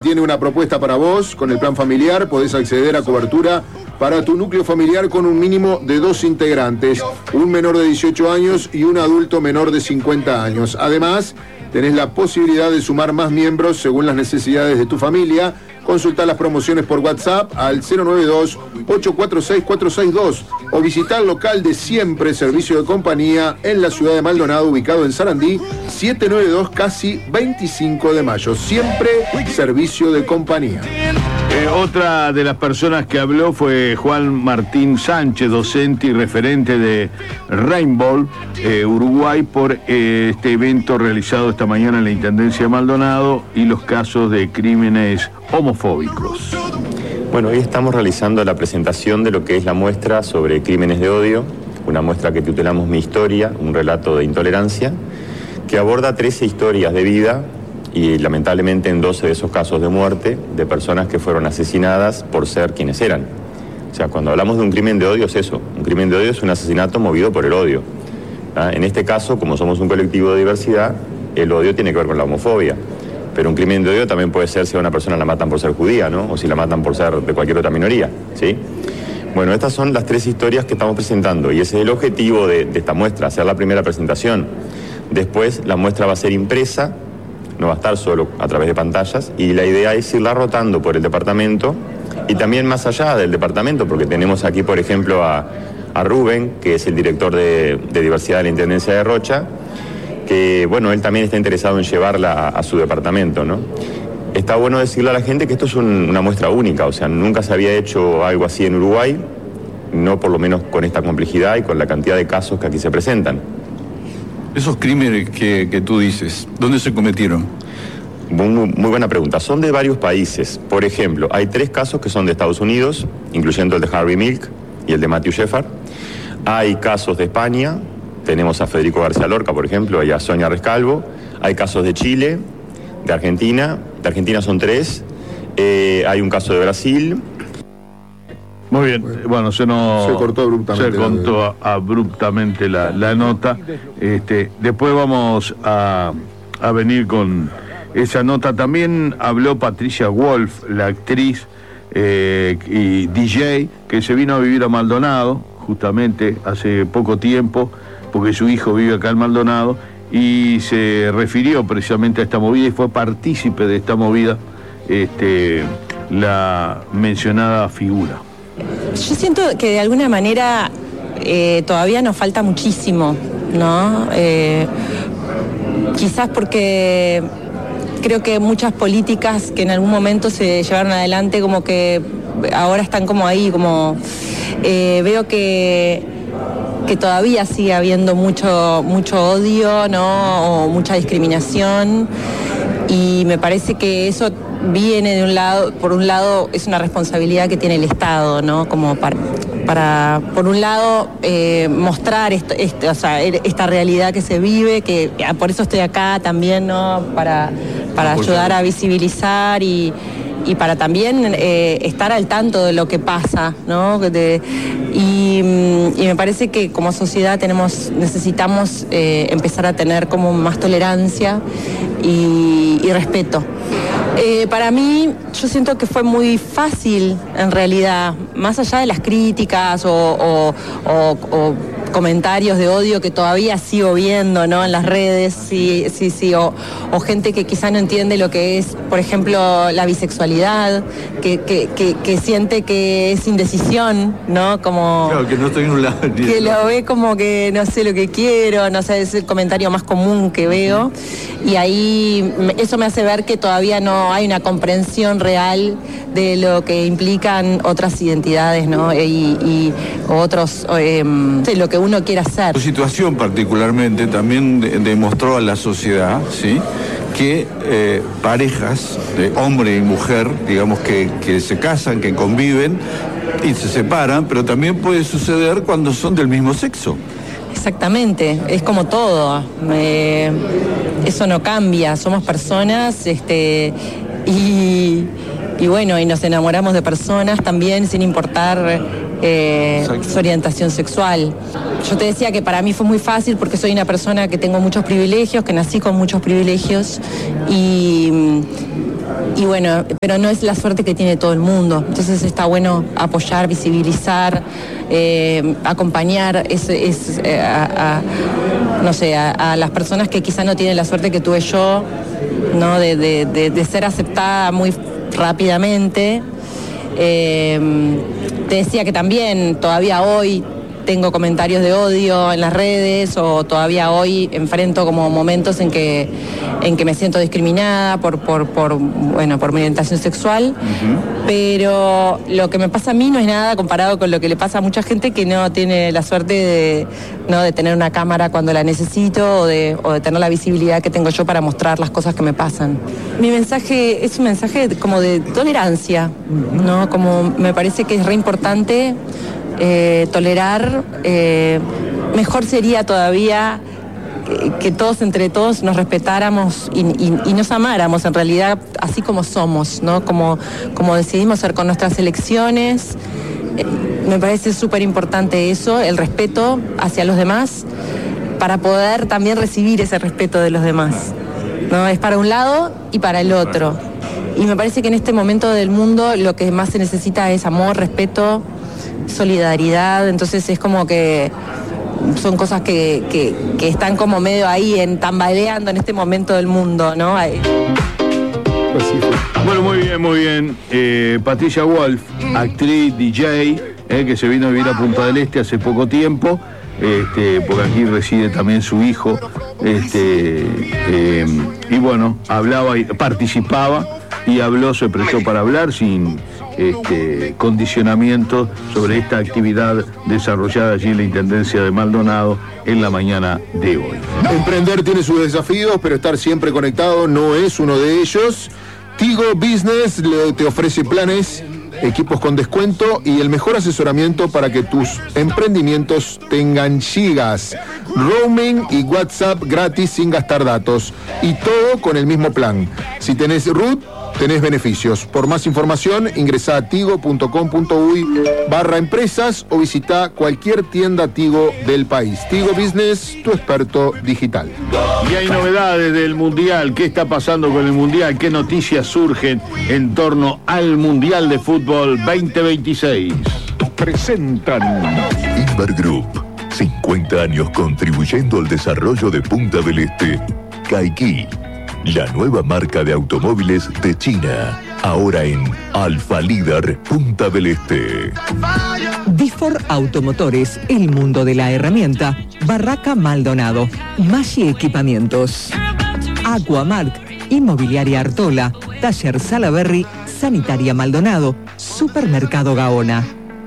tiene una propuesta para vos. Con el plan familiar podés acceder a cobertura para tu núcleo familiar con un mínimo de 2 integrantes, un menor de 18 años y un adulto menor de 50 años. Además, tenés la posibilidad de sumar más miembros según las necesidades de tu familia. Consultá las promociones por WhatsApp al 092-846-462 o visitá el local de Siempre Servicio de Compañía en la ciudad de Maldonado, ubicado en Sarandí, 792 casi 25 de mayo. Siempre Servicio de Compañía. Otra de las personas que habló fue Juan Martín Sánchez, docente y referente de Rainbow, Uruguay, por este evento realizado esta mañana en la Intendencia de Maldonado y los casos de crímenes homofóbicos. Bueno, hoy estamos realizando la presentación de lo que es la muestra sobre crímenes de odio, una muestra que titulamos Mi Historia, un relato de intolerancia, que aborda 13 historias de vida y lamentablemente en 12 de esos casos de muerte de personas que fueron asesinadas por ser quienes eran. O sea, cuando hablamos de un crimen de odio es eso, un crimen de odio es un asesinato movido por el odio. En este caso, como somos un colectivo de diversidad, el odio tiene que ver con la homofobia. Pero un crimen de odio también puede ser si a una persona la matan por ser judía, ¿no? O si la matan por ser de cualquier otra minoría, ¿sí? Bueno, estas son las 3 historias que estamos presentando y ese es el objetivo de esta muestra, hacer la primera presentación. Después la muestra va a ser impresa, no va a estar solo a través de pantallas y la idea es irla rotando por el departamento y también más allá del departamento, porque tenemos aquí, por ejemplo, a Rubén, que es el director de diversidad de la Intendencia de Rocha, que, bueno, él también está interesado en llevarla a su departamento, ¿no? Está bueno decirle a la gente que esto es una muestra única, o sea, nunca se había hecho algo así en Uruguay, no por lo menos con esta complejidad y con la cantidad de casos que aquí se presentan. Esos crímenes que tú dices, ¿dónde se cometieron? Muy buena pregunta. Son de varios países. Por ejemplo, hay 3 casos que son de Estados Unidos, incluyendo el de Harvey Milk y el de Matthew Shepard. Hay casos de España, tenemos a Federico García Lorca, por ejemplo, y a Sonia Rescalvo. Hay casos de Chile, de Argentina son 3. Hay un caso de Brasil. Muy bien, bueno, se cortó abruptamente la nota. Después vamos a venir con esa nota. También habló Patricia Wolf, la actriz y DJ, que se vino a vivir a Maldonado, justamente hace poco tiempo, porque su hijo vive acá en Maldonado, y se refirió precisamente a esta movida y fue partícipe de esta movida, la mencionada figura. Yo siento que de alguna manera todavía nos falta muchísimo, ¿no? Quizás porque creo que muchas políticas que en algún momento se llevaron adelante como que ahora están como ahí, como veo que todavía sigue habiendo mucho odio, ¿no? O mucha discriminación, y me parece que eso viene de un lado, por un lado es una responsabilidad que tiene el Estado, ¿no? Como para por un lado mostrar esta realidad que se vive, que por eso estoy acá también, ¿no? Para ayudar a visibilizar y para también estar al tanto de lo que pasa, ¿no? Y me parece que como sociedad necesitamos empezar a tener como más tolerancia y respeto. Para mí, yo siento que fue muy fácil, en realidad, más allá de las críticas o comentarios de odio que todavía sigo viendo, ¿no? En las redes, sí, o gente que quizá no entiende lo que es, por ejemplo, la bisexualidad, que siente que es indecisión, ¿no? Como claro, que no estoy en un lado. Que lo ve como que no sé lo que quiero, no sé, es el comentario más común que veo, y ahí eso me hace ver que todavía no hay una comprensión real de lo que implican otras identidades, ¿no? Y otros, lo que uno quiere hacer. Tu situación particularmente también demostró a la sociedad, ¿sí?, que parejas de hombre y mujer, digamos, que se casan, que conviven y se separan, pero también puede suceder cuando son del mismo sexo. Exactamente, es como todo, eso no cambia, somos personas, y bueno, y nos enamoramos de personas también sin importar su orientación sexual. Yo te decía que para mí fue muy fácil porque soy una persona que tengo muchos privilegios, que nací con muchos privilegios, y Y bueno, pero no es la suerte que tiene todo el mundo. Entonces está bueno apoyar, visibilizar, acompañar no sé, a las personas que quizá no tienen la suerte que tuve yo, ¿no? De ser aceptada muy rápidamente. Te decía que también todavía hoy tengo comentarios de odio en las redes, o todavía hoy enfrento como momentos en que me siento discriminada por mi orientación sexual. Pero lo que me pasa a mí no es nada comparado con lo que le pasa a mucha gente que no tiene la suerte de tener una cámara cuando la necesito, o de tener la visibilidad que tengo yo para mostrar las cosas que me pasan. Mi mensaje es un mensaje como de tolerancia, ¿no? Como me parece que es re importante tolerar. Mejor sería todavía que todos entre todos nos respetáramos y nos amáramos en realidad así como somos, ¿no? Como decidimos ser con nuestras elecciones. Me parece súper importante eso, el respeto hacia los demás, para poder también recibir ese respeto de los demás, ¿no? Es para un lado y para el otro. Y me parece que en este momento del mundo lo que más se necesita es amor, respeto, solidaridad. Entonces es como que son cosas que están como medio ahí tambaleando en este momento del mundo, ¿no? Bueno, muy bien. Patricia Wolf, actriz, DJ, que se vino a vivir a Punta del Este hace poco tiempo, porque aquí reside también su hijo, y bueno, hablaba y participaba y habló, se prestó para hablar sin condicionamiento sobre esta actividad desarrollada allí en la Intendencia de Maldonado en la mañana de hoy. Emprender tiene sus desafíos, pero estar siempre conectado no es uno de ellos. Tigo Business te ofrece planes, equipos con descuento y el mejor asesoramiento para que tus emprendimientos tengan gigas, roaming y WhatsApp gratis sin gastar datos, y todo con el mismo plan. Si tenés RUT, tenés beneficios. Por más información, ingresá a tigo.com.uy/empresas o visita cualquier tienda Tigo del país. Tigo Business, tu experto digital. Y hay novedades del Mundial. ¿Qué está pasando con el Mundial? ¿Qué noticias surgen en torno al Mundial de Fútbol 2026? Presentan Inver Group, 50 años contribuyendo al desarrollo de Punta del Este. Caiki, la nueva marca de automóviles de China, ahora en Alfa Líder Punta del Este. Difor Automotores, el mundo de la herramienta. Barraca Maldonado, Maggi Equipamientos. Aquamark, Inmobiliaria Artola, Taller Salaberry, Sanitaria Maldonado, Supermercado Gaona.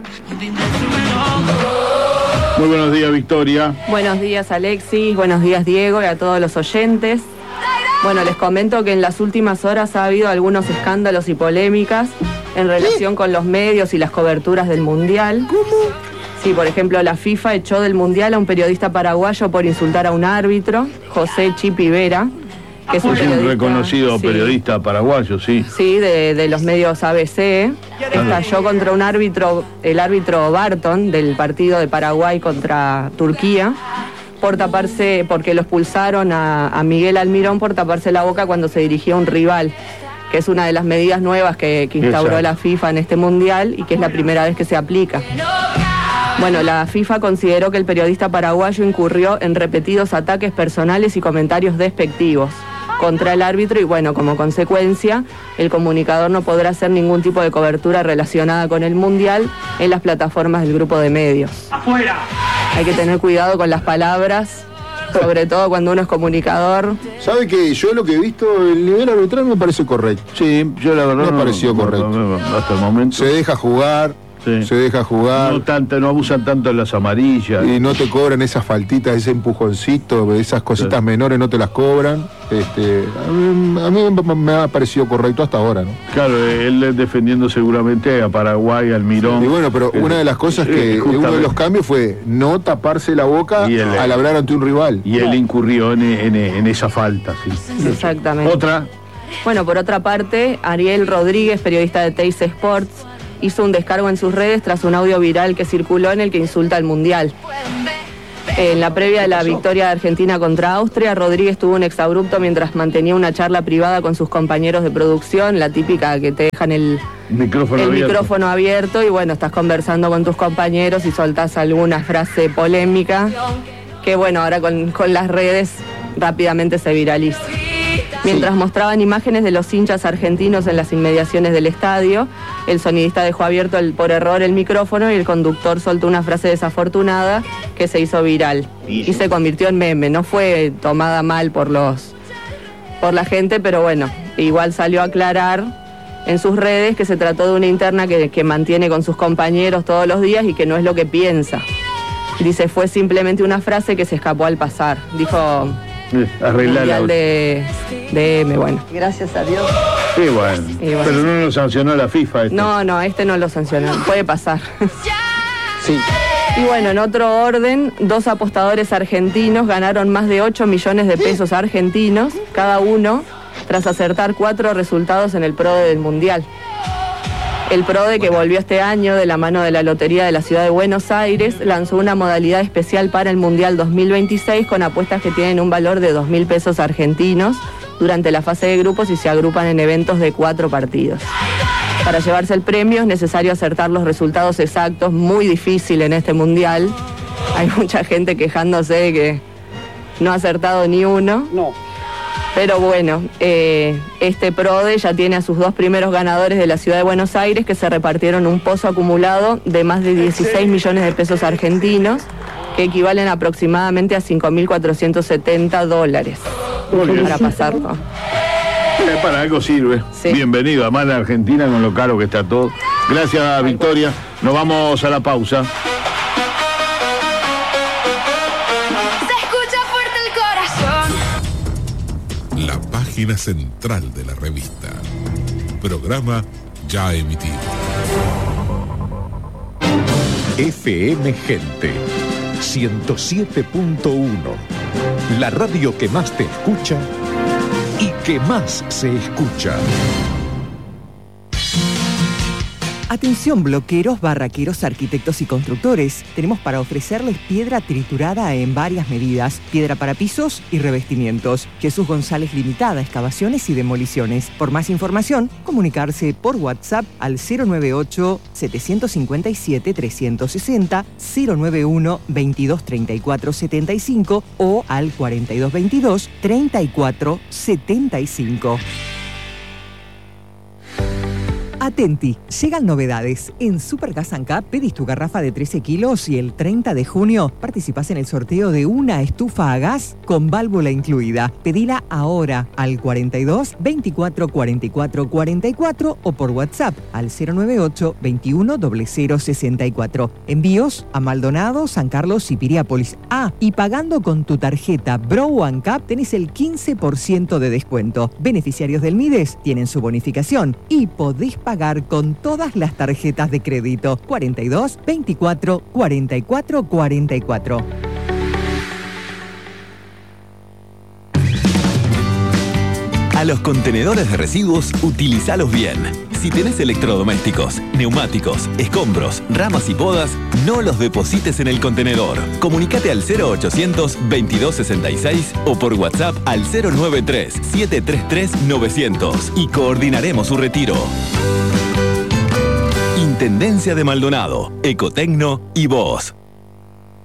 Muy buenos días, Victoria. Buenos días, Alexis. Buenos días, Diego, y a todos los oyentes. Bueno, les comento que en las últimas horas ha habido algunos escándalos y polémicas en relación con los medios y las coberturas del Mundial. ¿Cómo? Sí, por ejemplo, la FIFA echó del Mundial a un periodista paraguayo por insultar a un árbitro, José Chipi Vera, que es un reconocido periodista paraguayo, sí. Sí, de los medios ABC. Estalló contra un árbitro, el árbitro Barton, del partido de Paraguay contra Turquía, por taparse, porque lo expulsaron a Miguel Almirón por taparse la boca cuando se dirigía a un rival, que es una de las medidas nuevas que instauró la FIFA en este Mundial y que es la primera vez que se aplica. Bueno, la FIFA consideró que el periodista paraguayo incurrió en repetidos ataques personales y comentarios despectivos contra el árbitro y bueno, como consecuencia, el comunicador no podrá hacer ningún tipo de cobertura relacionada con el Mundial en las plataformas del grupo de medios. ¡Afuera! Hay que tener cuidado con las palabras, sobre todo cuando uno es comunicador. ¿Sabe que yo lo que he visto, el nivel arbitral me parece correcto? Sí, yo la verdad me pareció correcto. Hasta el momento. Se deja jugar. Sí. Se deja jugar. No abusan tanto de las amarillas. Y no te cobran esas faltitas, ese empujoncito, esas cositas menores no te las cobran. A mí me ha parecido correcto hasta ahora, ¿no? Claro, él defendiendo seguramente a Paraguay, al Mirón. Y bueno, pero una de las cosas que uno de los cambios fue no taparse la boca al hablar ante un rival. Y él incurrió en esa falta, sí. Exactamente. Otra. Bueno, por otra parte, Ariel Rodríguez, periodista de Teis Sports, hizo un descargo en sus redes tras un audio viral que circuló en el que insulta al Mundial. En la previa de la victoria de Argentina contra Austria, Rodríguez tuvo un exabrupto mientras mantenía una charla privada con sus compañeros de producción, la típica que te dejan el micrófono abierto y bueno, estás conversando con tus compañeros y soltás alguna frase polémica que bueno, ahora con las redes rápidamente se viraliza. Mientras mostraban imágenes de los hinchas argentinos en las inmediaciones del estadio, el sonidista dejó abierto por error el micrófono y el conductor soltó una frase desafortunada que se hizo viral y se convirtió en meme. No fue tomada mal por la gente, pero bueno, igual salió a aclarar en sus redes que se trató de una interna que mantiene con sus compañeros todos los días y que no es lo que piensa. Dice, fue simplemente una frase que se escapó al pasar. Dijo... Mundial de M, bueno. Gracias a Dios. Sí, bueno. Pero no lo sancionó la FIFA. No, este no lo sancionó. Puede pasar. Sí. Y bueno, en otro orden, 2 apostadores argentinos ganaron más de 8 millones de pesos argentinos, cada uno, tras acertar 4 resultados en el PRODE del Mundial. El PRODE, que volvió este año de la mano de la Lotería de la Ciudad de Buenos Aires, lanzó una modalidad especial para el Mundial 2026 con apuestas que tienen un valor de 2.000 pesos argentinos durante la fase de grupos y se agrupan en eventos de 4 partidos. Para llevarse el premio es necesario acertar los resultados exactos, muy difícil en este Mundial. Hay mucha gente quejándose de que no ha acertado ni uno. No. Pero bueno, este PRODE ya tiene a sus 2 primeros ganadores de la Ciudad de Buenos Aires que se repartieron un pozo acumulado de más de 16 millones de pesos argentinos, que equivalen aproximadamente a $5.470 para pasarlo. Para algo sirve. Sí. Bienvenido a Mala Argentina con lo caro que está todo. Gracias, Victoria. Nos vamos a la pausa. Página central de la revista. Programa ya emitido. FM Gente 107.1. La radio que más te escucha y que más se escucha. Atención bloqueros, barraqueros, arquitectos y constructores. Tenemos para ofrecerles piedra triturada en varias medidas, piedra para pisos y revestimientos. Jesús González Limitada, excavaciones y demoliciones. Por más información, comunicarse por WhatsApp al 098-757-360, 091-2234-75 o al 4222-3475. Atenti, llegan novedades. En Supergas Ancap pedís tu garrafa de 13 kilos y el 30 de junio participás en el sorteo de una estufa a gas con válvula incluida. Pedila ahora al 42 24 44 44 o por WhatsApp al 098 21 0064. Envíos a Maldonado, San Carlos y Piriápolis. Y pagando con tu tarjeta Bro Ancap tenés el 15% de descuento. Beneficiarios del MIDES tienen su bonificación y podés pagar con todas las tarjetas de crédito. 42 24 44 44. A los contenedores de residuos, utilízalos bien. Si tenés electrodomésticos, neumáticos, escombros, ramas y podas, no los deposites en el contenedor. Comunicate al 0800 2266 o por WhatsApp al 093 733 900 y coordinaremos su retiro. Intendencia de Maldonado, Ecotecno y vos.